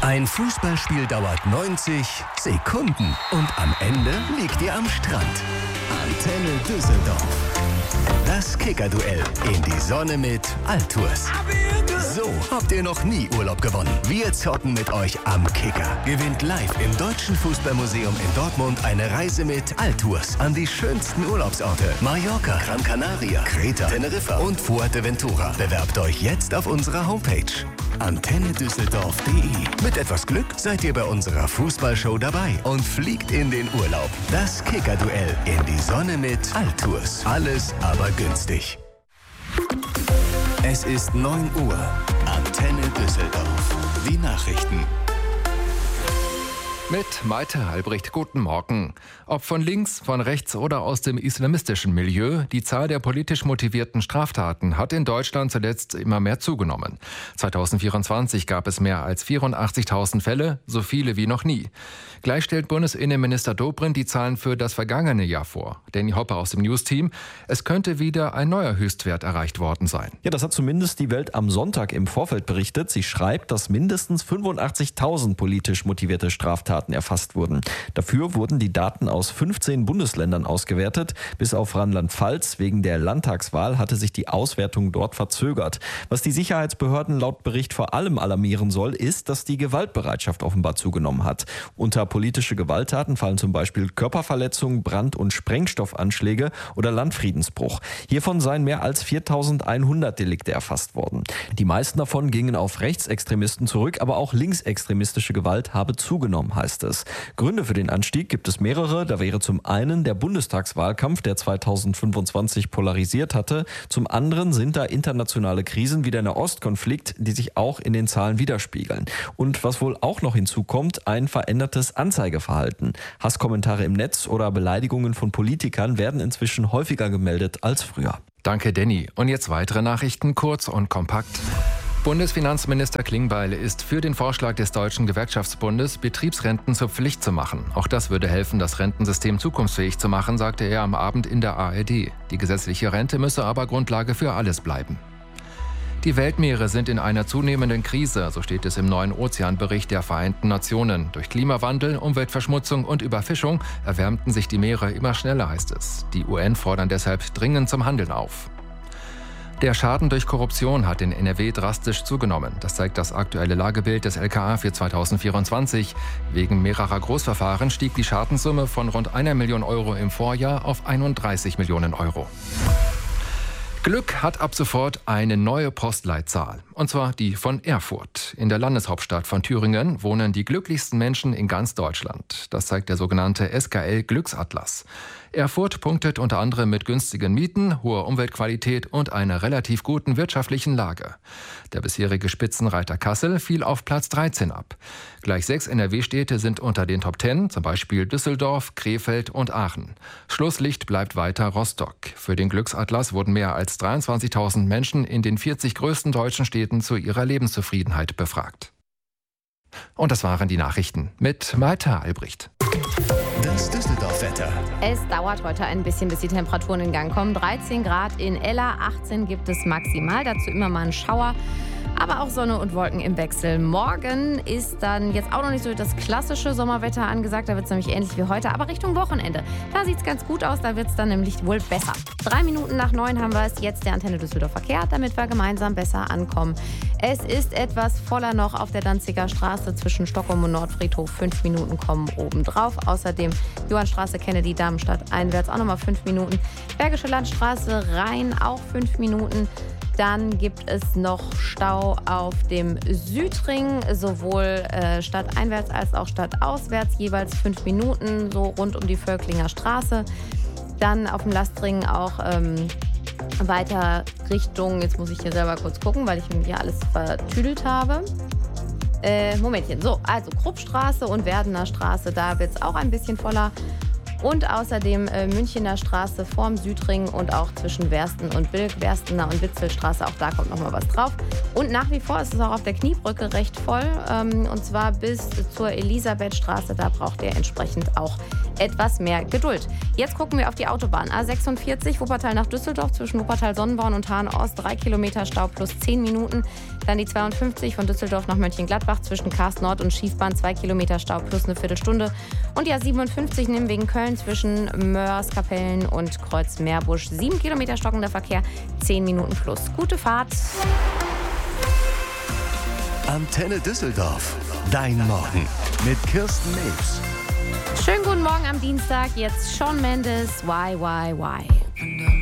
Ein Fußballspiel dauert 90 Sekunden und am Ende liegt ihr am Strand. Antenne Düsseldorf. Das Kicker-Duell in die Sonne mit Altours. So habt ihr noch nie Urlaub gewonnen. Wir zocken mit euch am Kicker. Gewinnt live im Deutschen Fußballmuseum in Dortmund eine Reise mit Altours an die schönsten Urlaubsorte. Mallorca, Gran Canaria, Kreta, Teneriffa und Fuerteventura. Bewerbt euch jetzt auf unserer Homepage antennedüsseldorf.de. Mit etwas Glück seid ihr bei unserer Fußballshow dabei und fliegt in den Urlaub. Das Kicker-Duell in die Sonne mit Altours. Alles aber günstig. Es ist 9 Uhr. Antenne Düsseldorf. Die Nachrichten. Mit Malte Albrecht, guten Morgen. Ob von links, von rechts oder aus dem islamistischen Milieu, die Zahl der politisch motivierten Straftaten hat in Deutschland zuletzt immer mehr zugenommen. 2024 gab es mehr als 84.000 Fälle, so viele wie noch nie. Gleich stellt Bundesinnenminister Dobrindt die Zahlen für das vergangene Jahr vor. Danny Hoppe aus dem News-Team. Es könnte wieder ein neuer Höchstwert erreicht worden sein. Ja, das hat zumindest die Welt am Sonntag im Vorfeld berichtet. Sie schreibt, dass mindestens 85.000 politisch motivierte Straftaten erfasst wurden. Dafür wurden die Daten aus 15 Bundesländern ausgewertet. Bis auf Rheinland-Pfalz wegen der Landtagswahl hatte sich die Auswertung dort verzögert. Was die Sicherheitsbehörden laut Bericht vor allem alarmieren soll, ist, dass die Gewaltbereitschaft offenbar zugenommen hat. Unter politische Gewalttaten fallen zum Beispiel Körperverletzung, Brand- und Sprengstoffanschläge oder Landfriedensbruch. Hiervon seien mehr als 4.100 Delikte erfasst worden. Die meisten davon gingen auf Rechtsextremisten zurück, aber auch linksextremistische Gewalt habe zugenommen, heißt es. Gründe für den Anstieg gibt es mehrere. Da wäre zum einen der Bundestagswahlkampf, der 2025 polarisiert hatte. Zum anderen sind da internationale Krisen wie der Nahostkonflikt, die sich auch in den Zahlen widerspiegeln. Und was wohl auch noch hinzukommt, ein verändertes Anzeigeverhalten. Hasskommentare im Netz oder Beleidigungen von Politikern werden inzwischen häufiger gemeldet als früher. Danke, Danny. Und jetzt weitere Nachrichten, kurz und kompakt. Bundesfinanzminister Klingbeil ist für den Vorschlag des Deutschen Gewerkschaftsbundes, Betriebsrenten zur Pflicht zu machen. Auch das würde helfen, das Rentensystem zukunftsfähig zu machen, sagte er am Abend in der ARD. Die gesetzliche Rente müsse aber Grundlage für alles bleiben. Die Weltmeere sind in einer zunehmenden Krise, so steht es im neuen Ozeanbericht der Vereinten Nationen. Durch Klimawandel, Umweltverschmutzung und Überfischung erwärmten sich die Meere immer schneller, heißt es. Die UN fordern deshalb dringend zum Handeln auf. Der Schaden durch Korruption hat in NRW drastisch zugenommen. Das zeigt das aktuelle Lagebild des LKA für 2024. Wegen mehrerer Großverfahren stieg die Schadenssumme von rund 1 Million Euro im Vorjahr auf 31 Millionen Euro. Glück hat ab sofort eine neue Postleitzahl, und zwar die von Erfurt. In der Landeshauptstadt von Thüringen wohnen die glücklichsten Menschen in ganz Deutschland. Das zeigt der sogenannte SKL Glücksatlas. Erfurt punktet unter anderem mit günstigen Mieten, hoher Umweltqualität und einer relativ guten wirtschaftlichen Lage. Der bisherige Spitzenreiter Kassel fiel auf Platz 13 ab. Gleich 6 NRW-Städte sind unter den Top 10, zum Beispiel Düsseldorf, Krefeld und Aachen. Schlusslicht bleibt weiter Rostock. Für den Glücksatlas wurden mehr als 23.000 Menschen in den 40 größten deutschen Städten zu ihrer Lebenszufriedenheit befragt. Und das waren die Nachrichten mit Malte Albrecht. Das Düsseldorf-Wetter. Es dauert heute ein bisschen, bis die Temperaturen in Gang kommen. 13 Grad in Ella, 18 gibt es maximal. Dazu immer mal ein Schauer. Aber auch Sonne und Wolken im Wechsel. Morgen ist dann jetzt auch noch nicht so das klassische Sommerwetter angesagt. Da wird es nämlich ähnlich wie heute, aber Richtung Wochenende. Da sieht es ganz gut aus, da wird es dann nämlich wohl besser. 3 Minuten nach 9 haben wir es jetzt, der Antenne Düsseldorf Verkehr, damit wir gemeinsam besser ankommen. Es ist etwas voller noch auf der Danziger Straße zwischen Stockholm und Nordfriedhof. 5 Minuten kommen obendrauf. Außerdem Johannstraße, Kennedy, Darmstadt einwärts auch nochmal 5 Minuten. Bergische Landstraße Rhein auch 5 Minuten. Dann gibt es noch Stau auf dem Südring, sowohl stadteinwärts als auch stadtauswärts, jeweils 5 Minuten, so rund um die Völklinger Straße. Dann auf dem Lastring auch weiter Richtung, jetzt muss ich hier selber kurz gucken, weil ich mir hier alles vertüdelt habe. Momentchen, so, also Kruppstraße und Werdener Straße, da wird es auch ein bisschen voller. Und außerdem Münchener Straße vorm Südring und auch zwischen Wersten und Bilk, Werstener und Witzelstraße, auch da kommt noch mal was drauf. Und nach wie vor ist es auch auf der Kniebrücke recht voll, und zwar bis zur Elisabethstraße, da braucht ihr entsprechend auch etwas mehr Geduld. Jetzt gucken wir auf die Autobahn. A46 Wuppertal nach Düsseldorf zwischen Wuppertal-Sonnenborn und Hahn-Ost 3 Kilometer Stau plus 10 Minuten. Dann die 52 von Düsseldorf nach Mönchengladbach zwischen Karst Nord und Schiefbahn 2 Kilometer Stau plus eine Viertelstunde. Und die A57 Nimwegen Köln zwischen Mörs, Kapellen und Kreuz-Meerbusch 7 Kilometer stockender Verkehr, 10 Minuten plus. Gute Fahrt. Antenne Düsseldorf. Dein Morgen mit Kirsten Nebs. Schönen guten Morgen am Dienstag. Jetzt Shawn Mendes. Why, why, why?